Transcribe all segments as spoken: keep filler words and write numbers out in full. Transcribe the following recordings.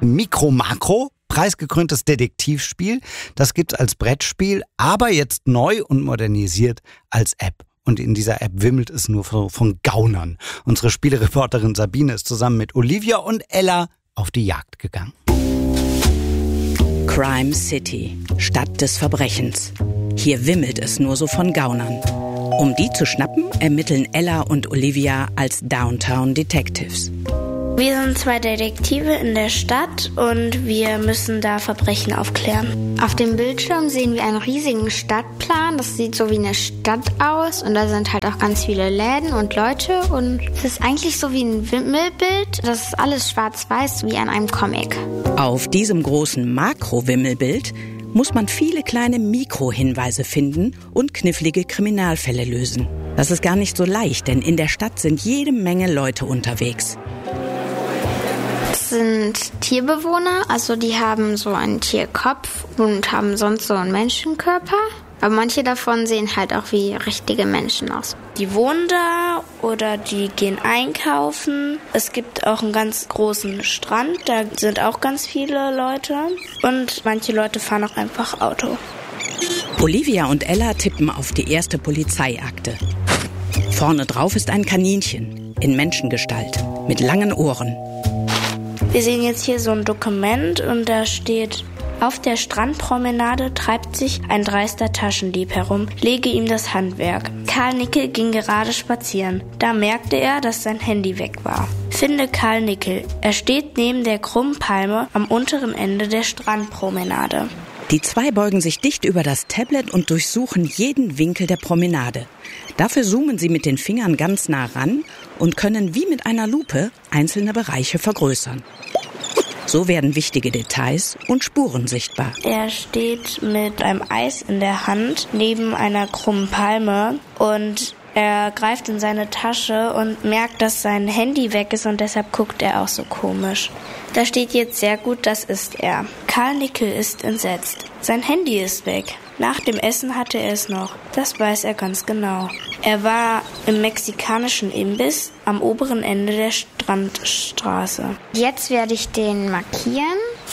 Mikro Makro, preisgekröntes Detektivspiel. Das gibt's als Brettspiel, aber jetzt neu und modernisiert als App. Und in dieser App wimmelt es nur von Gaunern. Unsere Spielereporterin Sabine ist zusammen mit Olivia und Ella auf die Jagd gegangen. Crime City, Stadt des Verbrechens. Hier wimmelt es nur so von Gaunern. Um die zu schnappen, ermitteln Ella und Olivia als Downtown Detectives. Wir sind zwei Detektive in der Stadt und wir müssen da Verbrechen aufklären. Auf dem Bildschirm sehen wir einen riesigen Stadtplan. Das sieht so wie eine Stadt aus und da sind halt auch ganz viele Läden und Leute und es ist eigentlich so wie ein Wimmelbild. Das ist alles schwarz-weiß wie an einem Comic. Auf diesem großen Makro-Wimmelbild muss man viele kleine Mikrohinweise finden und knifflige Kriminalfälle lösen. Das ist gar nicht so leicht, denn in der Stadt sind jede Menge Leute unterwegs. Das sind Tierbewohner, also die haben so einen Tierkopf und haben sonst so einen Menschenkörper. Aber manche davon sehen halt auch wie richtige Menschen aus. Die wohnen da oder die gehen einkaufen. Es gibt auch einen ganz großen Strand, da sind auch ganz viele Leute. Und manche Leute fahren auch einfach Auto. Olivia und Ella tippen auf die erste Polizeiakte. Vorne drauf ist ein Kaninchen in Menschengestalt mit langen Ohren. Wir sehen jetzt hier so ein Dokument und da steht: Auf der Strandpromenade treibt sich ein dreister Taschendieb herum. Lege ihm das Handwerk. Karl Nickel ging gerade spazieren. Da merkte er, dass sein Handy weg war. Finde Karl Nickel. Er steht neben der krummen Palme am unteren Ende der Strandpromenade. Die zwei beugen sich dicht über das Tablet und durchsuchen jeden Winkel der Promenade. Dafür zoomen sie mit den Fingern ganz nah ran und können wie mit einer Lupe einzelne Bereiche vergrößern. So werden wichtige Details und Spuren sichtbar. Er steht mit einem Eis in der Hand neben einer krummen Palme und er greift in seine Tasche und merkt, dass sein Handy weg ist und deshalb guckt er auch so komisch. Da steht jetzt sehr gut, das ist er. Karl Nickel ist entsetzt. Sein Handy ist weg. Nach dem Essen hatte er es noch. Das weiß er ganz genau. Er war im mexikanischen Imbiss am oberen Ende der Strandstraße. Jetzt werde ich den markieren.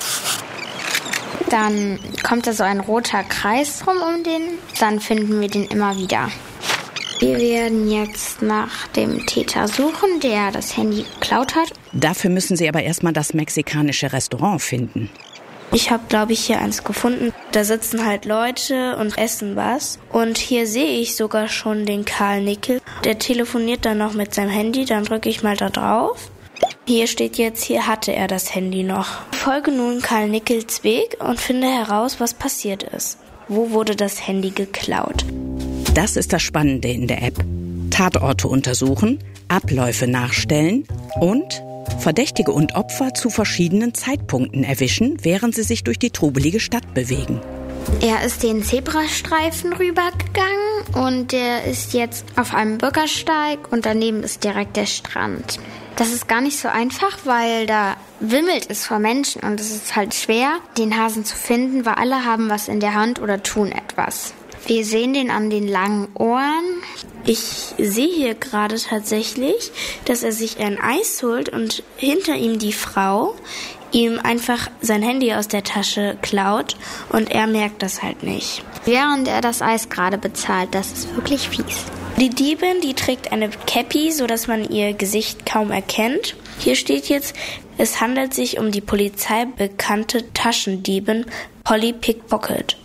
Dann kommt da so ein roter Kreis rum um den. Dann finden wir den immer wieder. Wir werden jetzt nach dem Täter suchen, der das Handy geklaut hat. Dafür müssen Sie aber erstmal das mexikanische Restaurant finden. Ich habe, glaube ich, hier eins gefunden. Da sitzen halt Leute und essen was. Und hier sehe ich sogar schon den Karl Nickel. Der telefoniert dann noch mit seinem Handy. Dann drücke ich mal da drauf. Hier steht jetzt, hier hatte er das Handy noch. Folge nun Karl Nickels Weg und finde heraus, was passiert ist. Wo wurde das Handy geklaut? Das ist das Spannende in der App. Tatorte untersuchen, Abläufe nachstellen und Verdächtige und Opfer zu verschiedenen Zeitpunkten erwischen, während sie sich durch die trubelige Stadt bewegen. Er ist den Zebrastreifen rübergegangen und der ist jetzt auf einem Bürgersteig und daneben ist direkt der Strand. Das ist gar nicht so einfach, weil da wimmelt es vor Menschen und es ist halt schwer, den Hasen zu finden, weil alle haben was in der Hand oder tun etwas. Wir sehen den an den langen Ohren. Ich sehe hier gerade tatsächlich, dass er sich ein Eis holt und hinter ihm die Frau ihm einfach sein Handy aus der Tasche klaut und er merkt das halt nicht. Während er das Eis gerade bezahlt, das ist wirklich fies. Die Diebin, die trägt eine Cappy, sodass man ihr Gesicht kaum erkennt. Hier steht jetzt, es handelt sich um die polizeibekannte Taschendiebin Polly Pickpocket.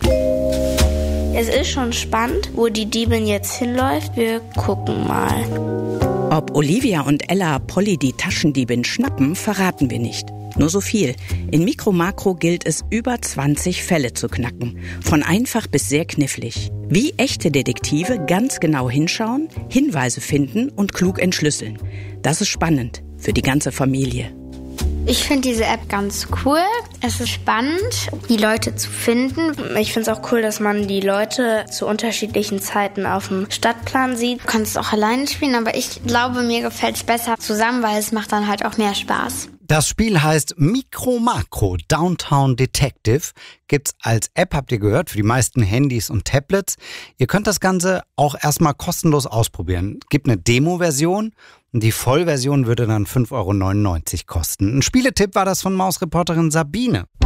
Es ist schon spannend, wo die Diebin jetzt hinläuft. Wir gucken mal. Ob Olivia und Ella Polly die Taschendiebin schnappen, verraten wir nicht. Nur so viel. In Mikro Makro gilt es, über zwanzig Fälle zu knacken. Von einfach bis sehr knifflig. Wie echte Detektive ganz genau hinschauen, Hinweise finden und klug entschlüsseln. Das ist spannend für die ganze Familie. Ich finde diese App ganz cool. Es ist spannend, die Leute zu finden. Ich finde es auch cool, dass man die Leute zu unterschiedlichen Zeiten auf dem Stadtplan sieht. Du kannst es auch alleine spielen, aber ich glaube, mir gefällt es besser zusammen, weil es macht dann halt auch mehr Spaß. Das Spiel heißt Mikro Makro Downtown Detective. Gibt's als App, habt ihr gehört, für die meisten Handys und Tablets. Ihr könnt das Ganze auch erstmal kostenlos ausprobieren. Gibt eine Demo-Version Die Vollversion würde dann fünf Euro neunundneunzig kosten. Ein Spieletipp war das von Mausreporterin Sabine.